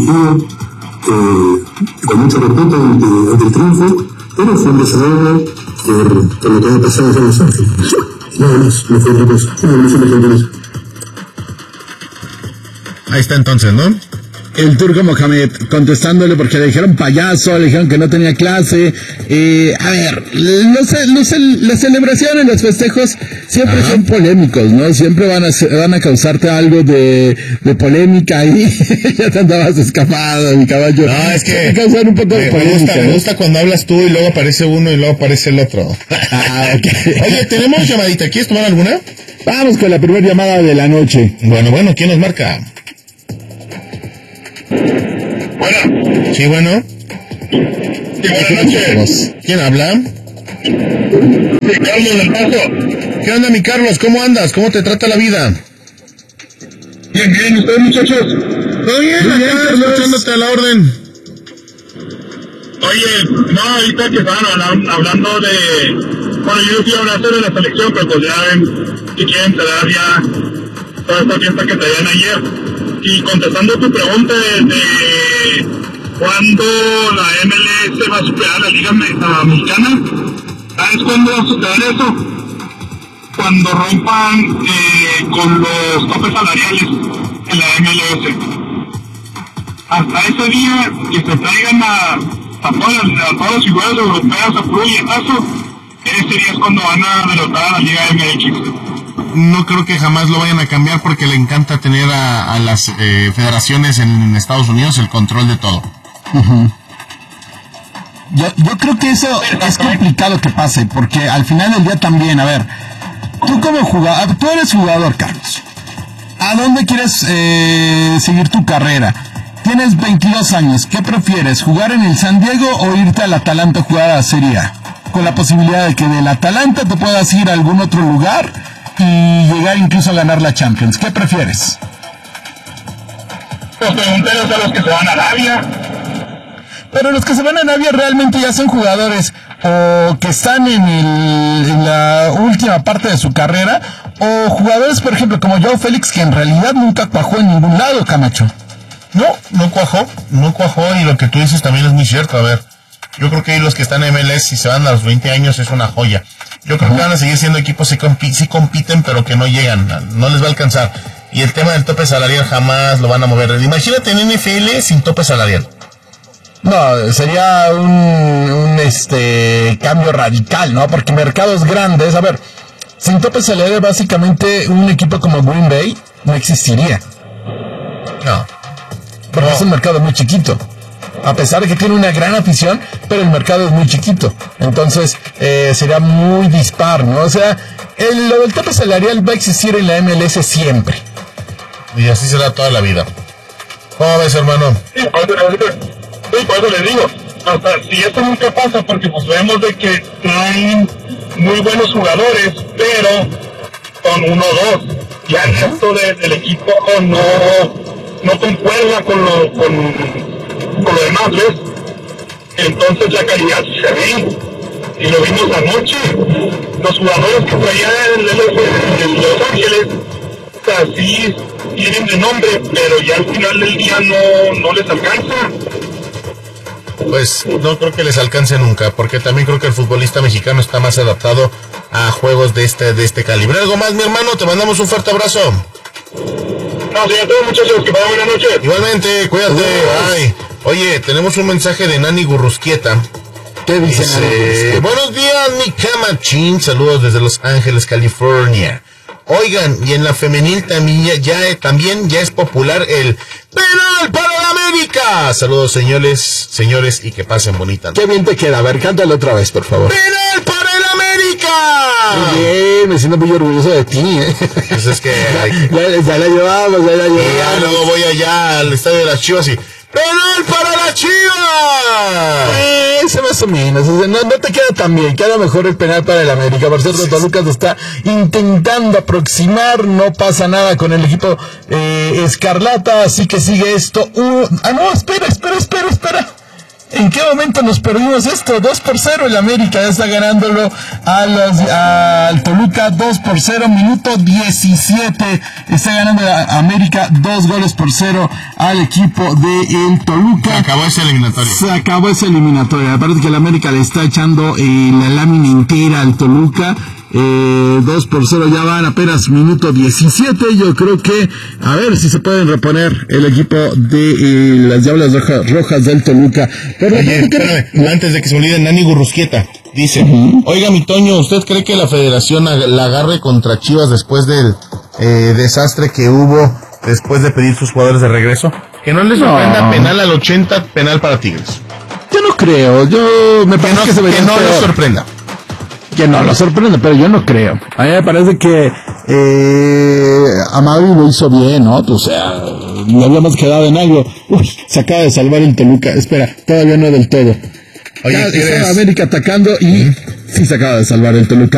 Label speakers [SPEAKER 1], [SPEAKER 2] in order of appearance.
[SPEAKER 1] dirigido con mucho respeto ante el triunfo, pero fue un desahogo por lo que había pasado en Los Ángeles. Nada más, no fue otra cosa. No fue otra cosa.
[SPEAKER 2] Ahí está entonces, ¿no?
[SPEAKER 3] El Turco Mohamed contestándole porque le dijeron payaso, le dijeron que no tenía clase. A ver, las celebraciones, los festejos siempre son polémicos, ¿no? Siempre van a causarte algo de polémica ahí. Ya te andabas escapado, mi caballo.
[SPEAKER 2] No, es que
[SPEAKER 3] causar un poco de polémica.
[SPEAKER 2] Me gusta cuando hablas tú y luego aparece uno y luego aparece el otro.
[SPEAKER 3] Okay.
[SPEAKER 2] Oye, tenemos llamadita. ¿Quieres tomar alguna?
[SPEAKER 3] Vamos con la primera llamada de la noche.
[SPEAKER 2] Bueno, ¿quién nos marca?
[SPEAKER 4] Bueno.
[SPEAKER 2] Sí, bueno.
[SPEAKER 4] Sí, buenas noches.
[SPEAKER 2] ¿Quién habla?
[SPEAKER 4] Sí, Carlos del Paso.
[SPEAKER 2] ¿Qué onda, mi Carlos? ¿Cómo andas? ¿Cómo te trata la vida?
[SPEAKER 4] Bien, ¿ustedes, muchachos?
[SPEAKER 2] ¿Todo bien?
[SPEAKER 3] Muy bien,
[SPEAKER 2] Acá,
[SPEAKER 3] Carlos.
[SPEAKER 2] escuchándote a la orden.
[SPEAKER 4] Oye, no, ahorita que estaban hablando de... Bueno, yo sí hablar de la selección, pero pues ya ven, si quieren cerrar ya toda esta fiesta que traían ayer. Y contestando tu pregunta de cuándo la MLS va a superar la Liga Mexicana, ¿sabes cuándo va a suceder eso? Cuando rompan con los topes salariales en la MLS. Hasta ese día que se traigan a todas las figuras europeas a puro yetazo, ese día es cuando van a derrotar a la Liga MX.
[SPEAKER 2] No creo que jamás lo vayan a cambiar porque le encanta tener a las federaciones en Estados Unidos el control de todo.
[SPEAKER 3] Uh-huh. Yo creo que eso es complicado que pase, porque al final del día también, a ver, tú como jugador, tú eres jugador, Carlos. ¿A dónde quieres seguir tu carrera? Tienes 22 años, ¿qué prefieres? ¿Jugar en el San Diego o irte al Atalanta a jugar a la Serie A? Con la posibilidad de que del Atalanta te puedas ir a algún otro lugar y llegar incluso a ganar la Champions. ¿Qué prefieres?
[SPEAKER 4] Pues pregúntenos a los que se van a Arabia.
[SPEAKER 3] Pero los que se van a Arabia realmente ya son jugadores o que están en la última parte de su carrera, o jugadores, por ejemplo, como Joao Félix, que en realidad nunca cuajó en ningún lado, Camacho.
[SPEAKER 2] No cuajó, y lo que tú dices también es muy cierto. A ver, yo creo que ahí los que están en MLS, si se van a los 20 años, es una joya. Yo creo que van a seguir siendo equipos que sí compiten, pero que no llegan, no les va a alcanzar. Y el tema del tope salarial jamás lo van a mover. Imagínate en NFL sin tope salarial.
[SPEAKER 3] No, sería un cambio radical, ¿no? Porque mercados grandes, a ver, sin tope salarial básicamente un equipo como Green Bay no existiría.
[SPEAKER 2] No.
[SPEAKER 3] Porque es un mercado muy chiquito. A pesar de que tiene una gran afición, pero el mercado es muy chiquito. Entonces, sería muy dispar, ¿no? O sea, lo del tope salarial va a existir en la MLS siempre.
[SPEAKER 2] Y así será toda la vida. ¿Cómo ves, hermano?
[SPEAKER 4] Sí, por eso les digo, hasta si esto nunca pasa, porque pues vemos de que traen muy buenos jugadores, pero con 1 o 2, ya el resto del equipo no concuerda con lo demás, ¿ves? Entonces la calidad se ve, y lo vimos anoche. Los jugadores que traían en Los Ángeles, así tienen de nombre, pero ya al final del día no les alcanza.
[SPEAKER 2] Pues no creo que les alcance nunca, porque también creo que el futbolista mexicano está más adaptado a juegos de este calibre. ¿Algo más, mi hermano? Te mandamos un fuerte abrazo.
[SPEAKER 4] No, sí, a todos, muchachos, que pasen buena noche.
[SPEAKER 2] Igualmente, cuídate. Bye. Oye, tenemos un mensaje de Nani Gurrusquieta.
[SPEAKER 3] ¿Qué dice?
[SPEAKER 2] Buenos días, mi camachín. Saludos desde Los Ángeles, California. Oigan, y en la femenil también ya es popular el penal para la América. Saludos, señores, y que pasen bonita noche.
[SPEAKER 3] Qué bien te queda. A ver, cántalo otra vez, por favor.
[SPEAKER 2] ¡Penal para el América!
[SPEAKER 3] Muy bien, me siento muy orgulloso de ti,
[SPEAKER 2] Pues es que...
[SPEAKER 3] ya la llevamos.
[SPEAKER 2] Y ya luego voy allá al estadio de las Chivas y... ¡penal para la Chivas!
[SPEAKER 3] Ese más o menos, o sea, no te queda tan bien, queda mejor el penal para el América. Por cierto, Toluca lo está intentando aproximar, no pasa nada con el equipo escarlata, así que sigue esto. No, espera. ¿En qué momento nos perdimos esto? 2-0 el América ya está ganándolo al Toluca 2-0, minuto 17. Está ganando América 2-0 al equipo de el Toluca.
[SPEAKER 2] Se acabó esa eliminatoria.
[SPEAKER 3] Aparte que el América le está echando la lámina entera al Toluca. 2-0, ya van apenas minuto 17. Yo creo que a ver si se pueden reponer el equipo de las Diablas Rojas del Toluca.
[SPEAKER 2] Pero espérame, antes de que se me olvide, Nani Gurrusquieta dice, oiga mi Toño, ¿usted cree que la federación la agarre contra Chivas después del desastre que hubo después de pedir sus jugadores de regreso? Que no les sorprenda penal al 80, penal para Tigres.
[SPEAKER 3] Yo no creo, me parece que
[SPEAKER 2] no les sorprenda.
[SPEAKER 3] Que no lo sorprende, pero yo no creo. A mí me parece que Amauri lo hizo bien, ¿no? O sea, no habíamos quedado en algo. Uy, se acaba de salvar el Toluca. Espera, todavía no del todo. Oye, estaba América atacando y sí se acaba de salvar el Toluca.